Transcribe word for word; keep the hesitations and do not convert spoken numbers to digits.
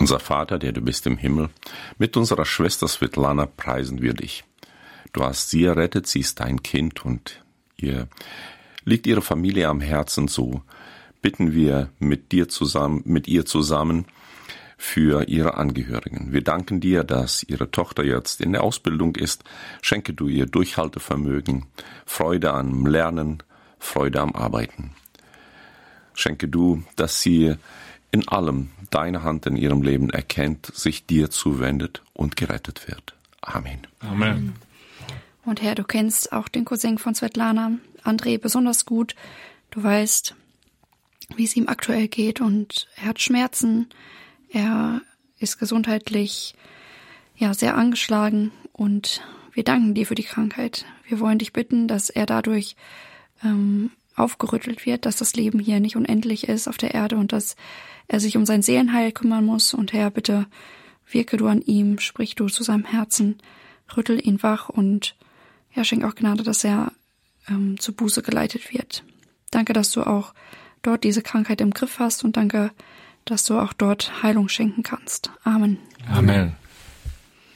Unser Vater, der du bist im Himmel, mit unserer Schwester Svetlana preisen wir dich. Du hast sie errettet, sie ist dein Kind und ihr liegt ihre Familie am Herzen, so bitten wir mit dir zusammen, mit ihr zusammen für ihre Angehörigen. Wir danken dir, dass ihre Tochter jetzt in der Ausbildung ist. Schenke du ihr Durchhaltevermögen, Freude am Lernen, Freude am Arbeiten. Schenke du, dass sie in allem deine Hand in ihrem Leben erkennt, sich dir zuwendet und gerettet wird. Amen. Amen. Und Herr, du kennst auch den Cousin von Svetlana, André, besonders gut. Du weißt, wie es ihm aktuell geht und er hat Schmerzen. Er ist gesundheitlich ja sehr angeschlagen und wir danken dir für die Krankheit. Wir wollen dich bitten, dass er dadurch ähm, aufgerüttelt wird, dass das Leben hier nicht unendlich ist auf der Erde und dass er sich um sein Seelenheil kümmern muss. Und Herr, bitte wirke du an ihm, sprich du zu seinem Herzen, rüttel ihn wach und ja, schenk auch Gnade, dass er ähm, zur Buße geleitet wird. Danke, dass du auch dort diese Krankheit im Griff hast und danke, dass du auch dort Heilung schenken kannst. Amen. Amen.